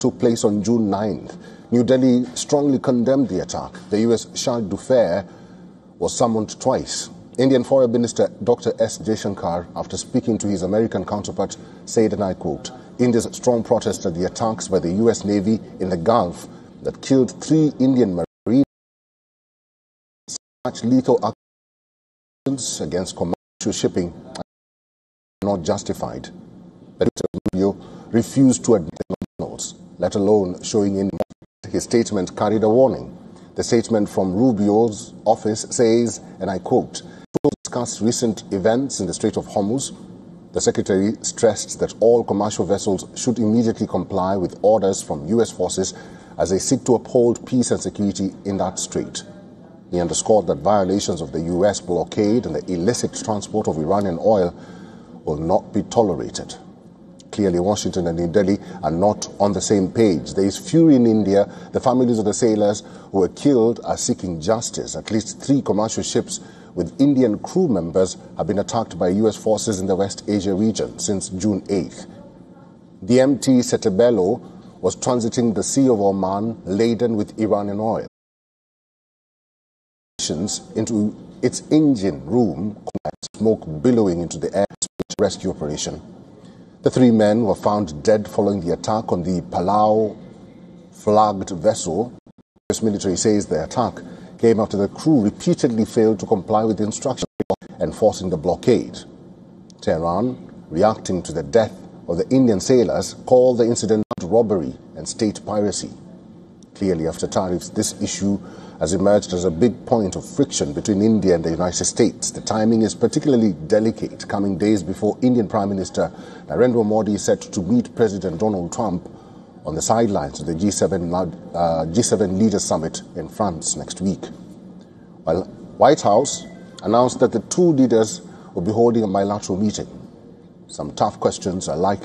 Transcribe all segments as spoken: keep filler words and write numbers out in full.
took place on June ninth. New Delhi strongly condemned the attack. The U S Charge d'Affaires was summoned twice. Indian Foreign Minister Doctor S Jaishankar, after speaking to his American counterpart, said, and I quote, India's strong protest at the attacks by the U S Navy in the Gulf that killed three Indian Marines, such lethal actions against commercial shipping are not justified. But Rubio refused to admit notes, let alone showing in his statement carried a warning. The statement from Rubio's office says, and I quote, to discuss recent events in the Strait of Hormuz, the Secretary stressed that all commercial vessels should immediately comply with orders from U S forces as they seek to uphold peace and security in that strait. He underscored that violations of the U S blockade and the illicit transport of Iranian oil will not be tolerated. Clearly, Washington and New Delhi are not on the same page. There is fury in India. The families of the sailors who were killed are seeking justice. At least three commercial ships with Indian crew members have been attacked by U S forces in the West Asia region since June eighth. The M T Setebello was transiting the Sea of Oman laden with Iranian oil. Into its engine room, smoke billowing into the air, rescue operation. The three men were found dead following the attack on the Palau-flagged vessel. The U S military says the attack came after the crew repeatedly failed to comply with instructions enforcing the blockade. Tehran, reacting to the death of the Indian sailors, called the incident robbery and state piracy. Clearly, after tariffs, this issue has emerged as a big point of friction between India and the United States. The timing is particularly delicate, coming days before Indian Prime Minister Narendra Modi is set to meet President Donald Trump on the sidelines of the G seven, uh, G seven Leaders Summit in France next week. While White House announced that the two leaders will be holding a bilateral meeting. Some tough questions are likely.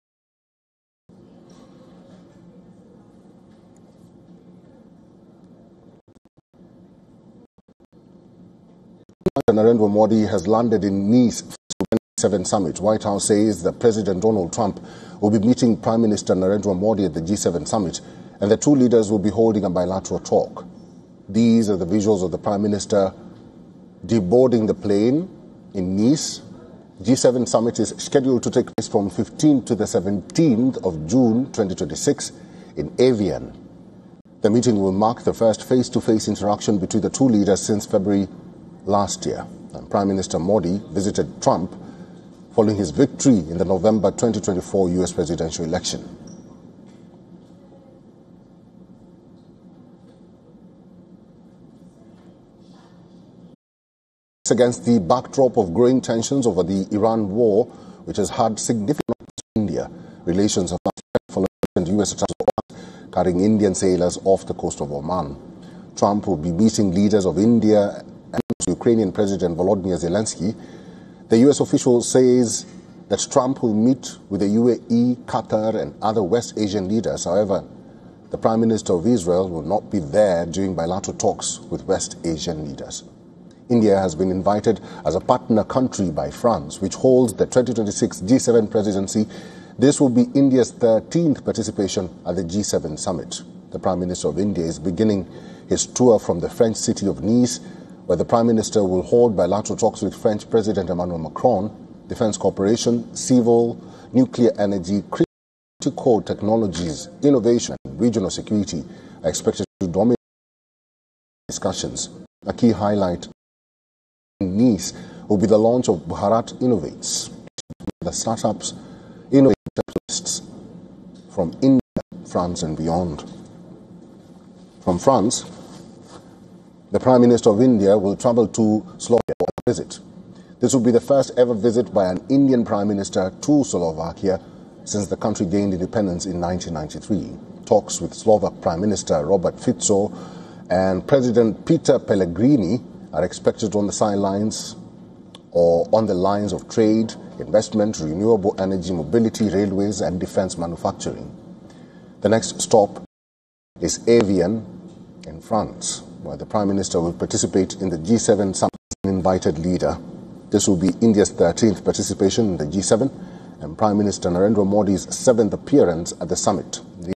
Narendra Modi has landed in Nice for the G seven summit. White House says that President Donald Trump will be meeting Prime Minister Narendra Modi at the G seven summit, and the two leaders will be holding a bilateral talk. These are the visuals of the Prime Minister deboarding the plane in Nice. G seven summit is scheduled to take place from fifteenth to the seventeenth of June twenty twenty-six in Evian. The meeting will mark the first face-to-face interaction between the two leaders since February last year. And Prime Minister Modi visited Trump following his victory in the November twenty twenty-four U S presidential election. Against the backdrop of growing tensions over the Iran war, which has had significant impact on India, relations have followed the U S attacks carrying Indian sailors off the coast of Oman. Trump will be meeting leaders of India and Ukrainian President Volodymyr Zelensky. The U S official says that Trump will meet with the U A E, Qatar and other West Asian leaders. However, the Prime Minister of Israel will not be there during bilateral talks with West Asian leaders. India has been invited as a partner country by France, which holds the twenty twenty-six G seven presidency. This will be India's thirteenth participation at the G seven summit. The Prime Minister of India is beginning his tour from the French city of Nice, where the Prime Minister will hold bilateral talks with French President Emmanuel Macron. Defense cooperation, civil, nuclear energy, critical technologies, innovation, and regional security are expected to dominate discussions. A key highlight in Nice will be the launch of Bharat Innovates, the startups innovative from India, France, and beyond. From France, the Prime Minister of India will travel to Slovakia for a visit. This will be the first ever visit by an Indian Prime Minister to Slovakia since the country gained independence in nineteen ninety-three. Talks with Slovak Prime Minister Robert Fico and President Peter Pellegrini are expected on the sidelines or on the lines of trade, investment, renewable energy, mobility, railways, and defense manufacturing. The next stop is Evian in France, where the Prime Minister will participate in the G seven summit as an invited leader. This will be India's thirteenth participation in the G seven and Prime Minister Narendra Modi's seventh appearance at the summit. The